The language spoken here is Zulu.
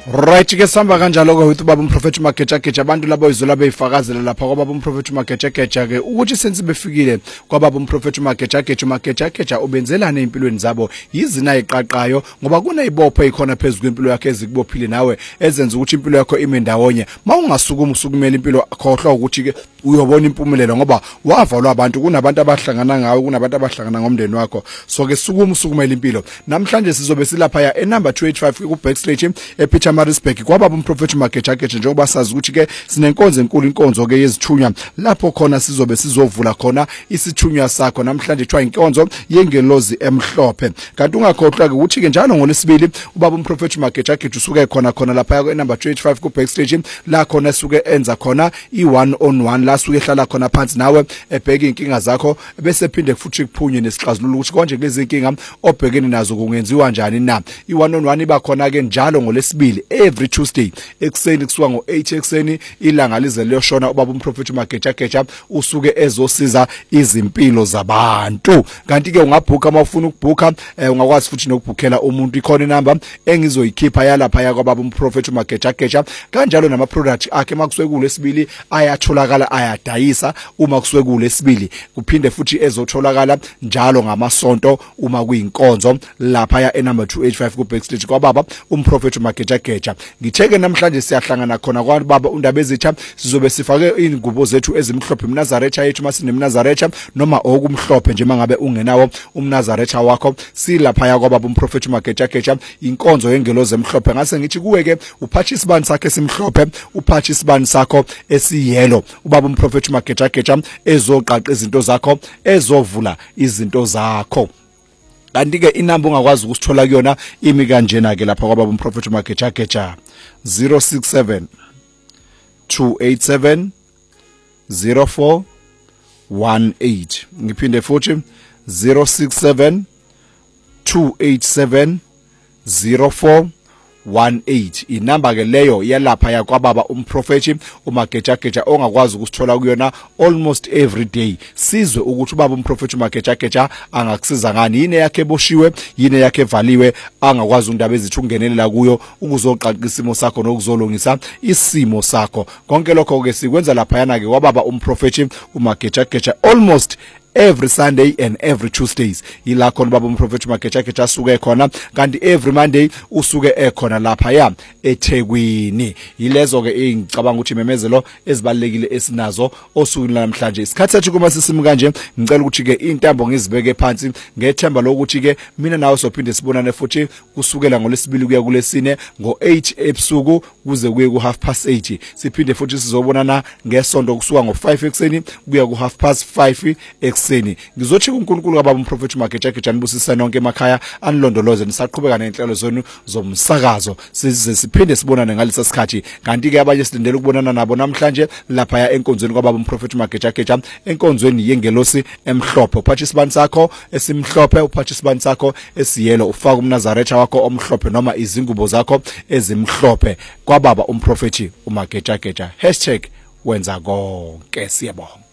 Right ke sihamba kanjalo ke uthi baba umprofeti uMagejageja abantu labo izolo beyifakazela lapha kwababa umprofeti uMagejageja ke ukuthi senze befikile kwababa umprofeti uMagejageja ubenzelana empilweni zabo yizina iqaqayo ngoba kunezibopho ezikhona phezulu kwempilo yakhe ezikubophile nawe ezenza ukuthi impilo yakho ime ndawonye mawungasukuma usukumela impilo khohlwa ukuthi ke uyobona impumelelo ngoba wavalwa abantu kunabantu abahlangana ngawe kunabantu abahlangana ngomndeni wakho so ke sukumela impilo namhlanje sizobe silapha ya enumber 285 ku Backstreet ePietermaritzburg kwababa umprofeti uMagejageja njengoba sazi ukuthi ke sinenkonzo enkulu inkonzo ke yezithunywa lapho khona sizobe sizovula khona isithunywa sakho namhlanje kuthiwa inkonzo yengelozi emhlophe kanti ungakhohlwa ke ukuthi ke njalo ngolesibili ubaba umprofeti uMagejageja usuke khona lapha ya enumber 285 ku Backstreet la khona suke enza khona i1 on 1 la suke ehlala khona phansi nawe ebheka inkinga zakho bese phinde futhi kuphunywe nesixazululo ukuthi konje lezi inkinga obhekene nazo kungenziwa kanjani na i1 on 1 iba khona ke njalo ngolesibili every Tuesday ekseni kusuka ngo8 ekseni ilanga lize liyoshona ubaba umprofeti uMagejageja usuke ezosiza izimpilo zabantu kanti ke ungabhuka uma ufuna ukubhuka ungakwazi futhi nokubhukhela umuntu ikhona inamba engizoyikhipha yalapha yakwababa umprofeti uMagejageja kanjalo nama product akhe makusuke kulesibili ayatholakala ayadayisa uma kusuke kulesibili kuphinde futhi ezotholakala njalo ngamasonto uma kuyinkonzo lapha ya enumber 285 ku Backstreet kwababa umprofeti uMagejageja ngitheke namhlanje siyahlangana khona kwababa undaba ezitha sizobe sifake ingubo zethu ezimhlophe mnazaretha yethu masinemnazaretha noma okumhlophe nje mangabe ungenawo umnazaretha wakho silapha yakwababa umprofeti uMagejageja inkonzo yengelozi emhlophe ngase ngithi kuwe ke uphatha isibani sakhe esimhlophe uphatha isibani sakho esiyelo ubaba umprofeti uMagejageja ezoqaqa izinto zakho ezovula izinto zakho kanti ke inamba ungakwazi ukusithola kuyona imi kanjena ke lapha kwababa umprofeti uMagejageja 067 287 0418 ngiphinde futhi 067 287 0418 inamba ke leyo yalapha yakwababa umprofeti uMagejageja ongakwazi ukusithola kuyona almost every day sizwe ukuthi ubaba umprofeti uMagejageja angakusiza ngani yini yakhe boshiwe yini yakhe evaliwe angakwazi undaba ezithi ungenelela kuyo ukuzoqaqa isimo sakho nokuzolungisa isimo sakho konke lokho ke sikwenza lapha yana ke kwababa umprofeti uMagejageja almost every Sunday and every Tuesdays ila khona baba umprofeti uMagejageja asuke khona kanti every Monday usuke ekhona lapha ya eThekwini yilezo ke ngicabanga ukuthi imemezelo ezibalekile esinazo osukwini namhlanje isikhathi sethu kuma sisimi kanje ngicela ukuthi ke intambo ngizibeke phansi ngethemba lokuthi ke mina nawe sophinde sibonane futhi kusukela ngolesibili kuya kulesine ngo8 ebusuku kuze kuye ku8:30 siphinde futhi sizobonana ngesonto kusuka ngo5 ekseni kuya ku5:30 ekseni ngizothi uNkulunkulu kababa umprofeti uMagejageja nibusisa nonke emakhaya anilondoloze nisaqhubeka nenhlelo zenu zomsakazo size siphinde sibonane ngalesa sikhathi kanti ke abanye silindele ukubonana nabo namhlanje lapha ya enkonzweni kwababa umprofeti uMagejageja enkonzweni yengelosi emhlophe uphatha isibani sakho esimhlophe uphatha isibani sakho esiyelo ufaka umnazaretha wakho omhlophe noma izingubo zakho ezimhlophe kwababa umprofeti uMagejageja #wenza konke siyabonga.